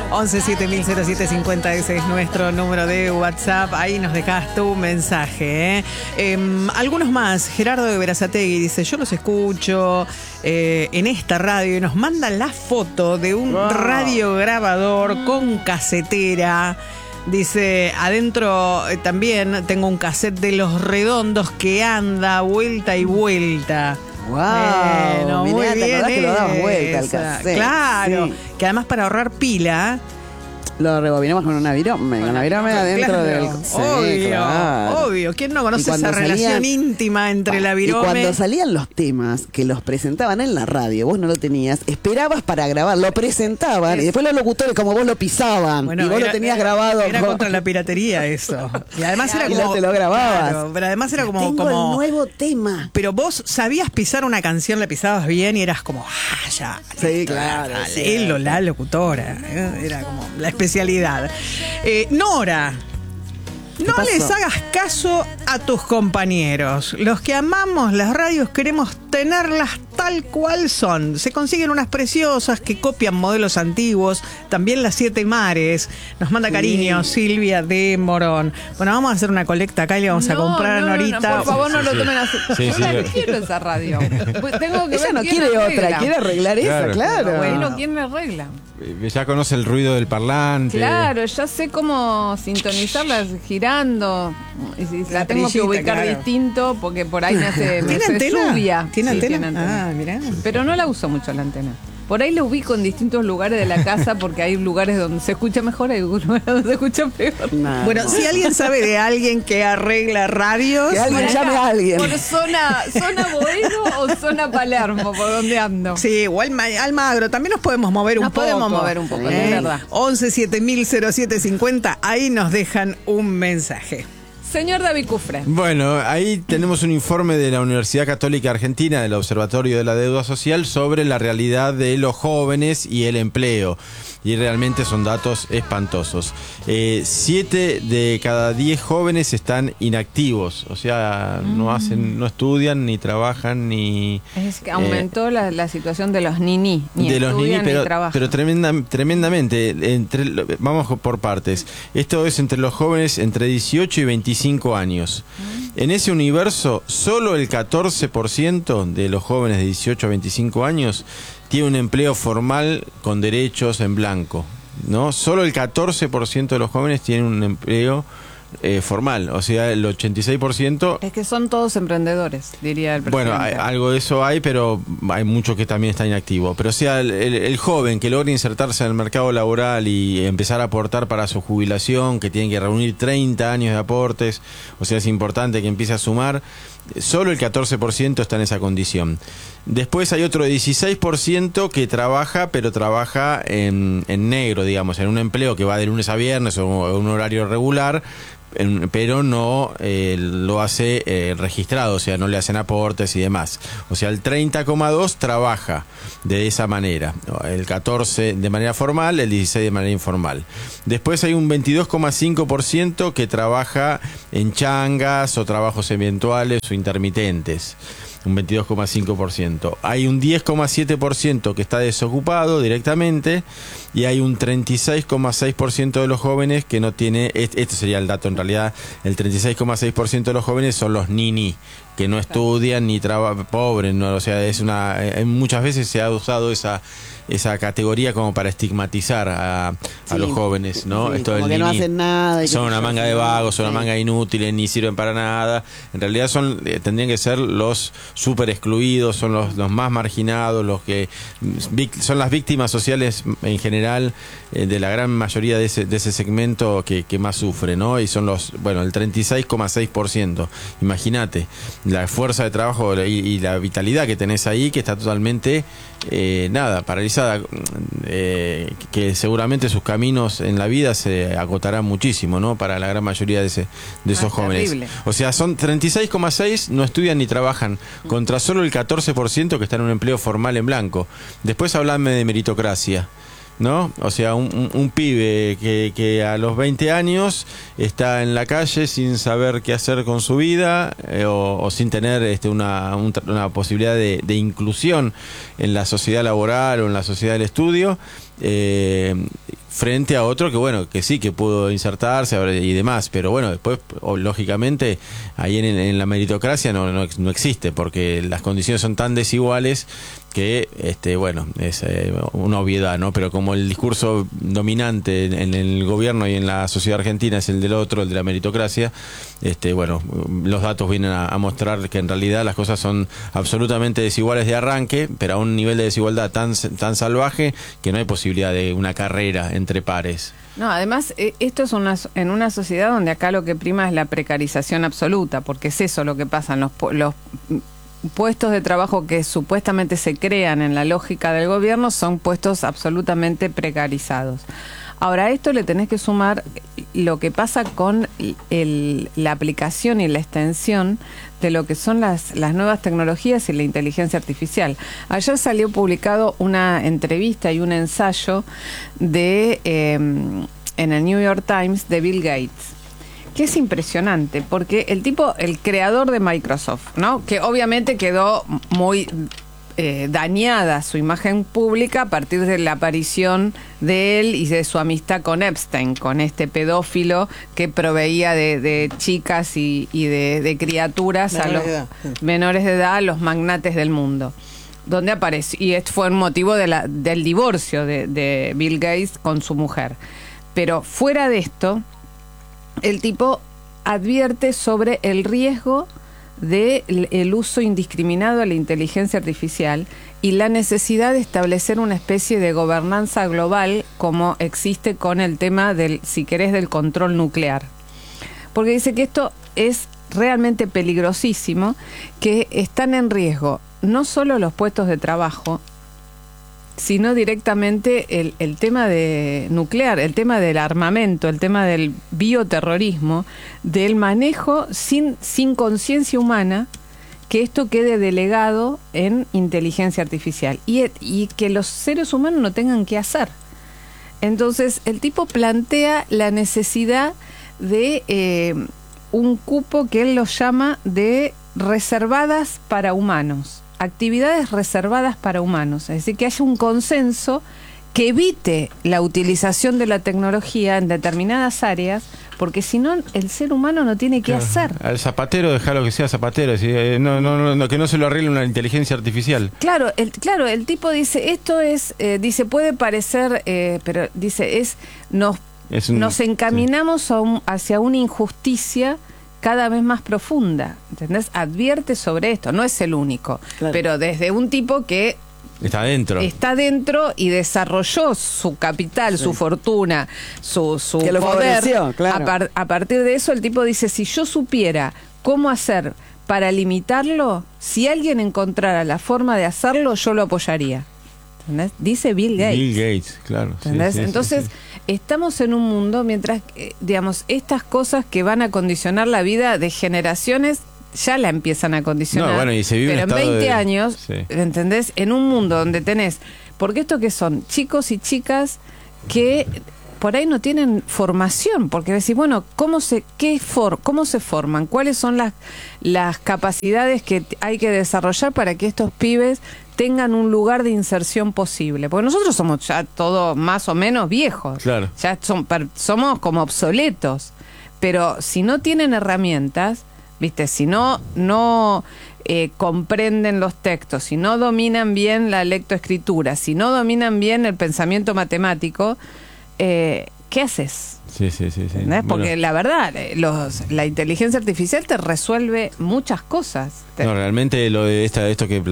11700750, ese es nuestro número de WhatsApp. Ahí nos dejas tu mensaje. Algunos más. Gerardo de Berazategui dice: yo los escucho en esta radio, y nos manda la foto de un radiograbador con casetera. Dice: adentro también tengo un cassette de Los Redondos que anda vuelta y vuelta. Wow, muy mirá, ¿te bien acordás que lo dabas vuelta al cassette? Claro, sí. Que además, para ahorrar pila, lo rebobinamos con una virome, adentro del... Sí, obvio, claro. obvio. ¿Quién no conoce esa relación íntima entre la virome? Y cuando salían los temas que los presentaban en la radio, vos no lo tenías, esperabas para grabar, lo presentaban y después los locutores como vos lo pisaban, bueno, y vos lo tenías grabado. Era contra la piratería eso. Y además era como... Y no te lo grababas. Claro, pero además era como... Tengo el nuevo tema. Pero vos sabías pisar una canción, la pisabas bien y eras como... ya. Sí, claro. Él o la locutora. Era como la especialidad. Nora, no les hagas caso a tus compañeros. Los que amamos las radios queremos tenerlas tal cual son. Se consiguen unas preciosas que copian modelos antiguos. También las 7 mares. Nos manda cariño Silvia de Morón. Bueno, vamos a hacer una colecta acá y le vamos a comprar a Norita. No, por favor, no lo tomen así. Sí, Yo no quiero esa radio. Ella no quiere otra, quiere arreglar esa, claro. Bueno, ¿quién me arregla? Ya conoce el ruido del parlante. Claro, ya sé cómo sintonizarla girando. Y si la tengo que ubicar distinto, porque por ahí me hace lluvia. ¿Tiene antena? Tiene antena. Ah, mirá. Pero no la uso mucho la antena. Por ahí la ubico en distintos lugares de la casa, porque hay lugares donde se escucha mejor, hay lugares donde se escucha peor. Bueno, si alguien sabe de alguien que arregla radios, que alguien llame a alguien. ¿Por zona Boedo o zona Palermo, por donde ando? Sí, o Almagro, también nos podemos mover un poco. Nos podemos mover un poco, es verdad. 11700750, ahí nos dejan un mensaje. Señor David Cufré. Bueno, ahí tenemos un informe de la Universidad Católica Argentina, del Observatorio de la Deuda Social, sobre la realidad de los jóvenes y el empleo. Y realmente son datos espantosos. 7 de cada 10 jóvenes están inactivos, o sea, no estudian, ni trabajan, ni... Es que aumentó la situación de los niní, ni de los niní, estudian ni trabajan. pero tremendamente. Vamos por partes. Esto es entre los jóvenes entre 18 y 25 años. En ese universo, solo el 14% de los jóvenes de 18 a 25 años tiene un empleo formal con derechos en blanco, ¿no? Solo el 14% de los jóvenes tienen un empleo formal, o sea, el 86%... Es que son todos emprendedores, diría el presidente. Bueno, algo de eso hay, pero hay muchos que también están inactivos. Pero o sea, el joven que logra insertarse en el mercado laboral y empezar a aportar para su jubilación, que tiene que reunir 30 años de aportes, o sea, es importante que empiece a sumar, solo el 14% está en esa condición. Después hay otro 16% que trabaja, pero trabaja en negro, digamos, en un empleo que va de lunes a viernes o un horario regular, pero no lo hace registrado, o sea, no le hacen aportes y demás. O sea, el 30,2 trabaja de esa manera, el 14 de manera formal, el 16 de manera informal. Después hay un 22,5% que trabaja en changas o trabajos eventuales o intermitentes. Un 22,5%. Hay un 10,7% que está desocupado directamente y hay un 36,6% de los jóvenes que no tiene, esto sería el dato en realidad, el 36,6% de los jóvenes son los niní, que no estudian ni trabajan, pobres, ¿no? O sea, muchas veces se ha usado esa categoría como para estigmatizar a los jóvenes, ¿no? Sí, esto como del que no niní. hacen nada. Son una manga de vagos, son una manga de inútiles, ni sirven para nada. En realidad tendrían que ser los súper excluidos, son los más marginados, los que son las víctimas sociales en general de la gran mayoría de ese segmento que más sufre, ¿no? Y son el 36,6%. Imagínate la fuerza de trabajo y la vitalidad que tenés ahí, que está totalmente paralizada, que seguramente sus caminos en la vida se agotarán muchísimo, ¿no? Para la gran mayoría de esos jóvenes. Terrible. O sea, son 36,6 no estudian ni trabajan, contra solo el 14% que está en un empleo formal en blanco. Después hablame de meritocracia, ¿no? O sea, un pibe que a los 20 años está en la calle sin saber qué hacer con su vida o sin tener una posibilidad de inclusión en la sociedad laboral o en la sociedad del estudio, frente a otro que bueno, que sí, que pudo insertarse y demás, pero bueno, después lógicamente ahí en la meritocracia no existe, porque las condiciones son tan desiguales que bueno, es una obviedad, ¿no? Pero como el discurso dominante en el gobierno y en la sociedad argentina es el del otro, el de la meritocracia, bueno, los datos vienen a mostrar que en realidad las cosas son absolutamente desiguales de arranque, pero a un nivel de desigualdad tan salvaje que no hay posibilidad de una carrera entre pares. No, además, esto es en una sociedad donde acá lo que prima es la precarización absoluta, porque es eso lo que pasa en los puestos de trabajo que supuestamente se crean en la lógica del gobierno son puestos absolutamente precarizados. Ahora, a esto le tenés que sumar lo que pasa con la aplicación y la extensión de lo que son las nuevas tecnologías y la inteligencia artificial. Ayer salió publicado una entrevista y un ensayo en el New York Times de Bill Gates, que es impresionante, porque el creador de Microsoft, ¿no? Que obviamente quedó muy dañada su imagen pública a partir de la aparición de él y de su amistad con Epstein, con este pedófilo que proveía de chicas y de criaturas menores de edad a los magnates del mundo. Donde apareció, y esto fue un motivo del divorcio de Bill Gates con su mujer. Pero fuera de esto, el tipo advierte sobre el riesgo del uso indiscriminado de la inteligencia artificial y la necesidad de establecer una especie de gobernanza global como existe con el tema si querés, del control nuclear. Porque dice que esto es realmente peligrosísimo, que están en riesgo no solo los puestos de trabajo, sino directamente el tema de nuclear, el tema del armamento, el tema del bioterrorismo, del manejo sin conciencia humana, que esto quede delegado en inteligencia artificial y que los seres humanos no tengan que hacer. Entonces, el tipo plantea la necesidad de un cupo que él lo llama de reservadas para humanos. Actividades reservadas para humanos, es decir, que haya un consenso que evite la utilización de la tecnología en determinadas áreas, porque si no, el ser humano no tiene que hacer. Al zapatero, dejarlo que sea zapatero, que no se lo arregle una inteligencia artificial. Claro, el tipo dice, esto es, dice, puede parecer, pero dice, nos encaminamos hacia una injusticia cada vez más profunda, ¿entendés? Advierte sobre esto, no es el único, claro, pero desde un tipo que está dentro y desarrolló su capital, sí, su fortuna, su poder. Claro. A partir de eso, el tipo dice, si yo supiera cómo hacer para limitarlo, si alguien encontrara la forma de hacerlo, yo lo apoyaría. ¿Entendés? Dice Bill Gates. Bill Gates, claro. ¿Entendés? Sí, entonces, estamos en un mundo mientras, digamos, estas cosas que van a condicionar la vida de generaciones ya la empiezan a condicionar. No, bueno, y se vive pero en 20 años, sí, ¿entendés? En un mundo donde tenés, porque esto que son chicos y chicas que por ahí no tienen formación, porque decís, bueno, ¿cómo se forman? ¿Cuáles son las capacidades que hay que desarrollar para que estos pibes tengan un lugar de inserción posible? Porque nosotros somos ya todos más o menos viejos, claro, ya somos como obsoletos, pero si no tienen herramientas, ¿viste? Si no comprenden los textos, si no dominan bien la lectoescritura, si no dominan bien el pensamiento matemático, ¿qué haces? Sí. Porque la verdad, la inteligencia artificial te resuelve muchas cosas. No, realmente esto que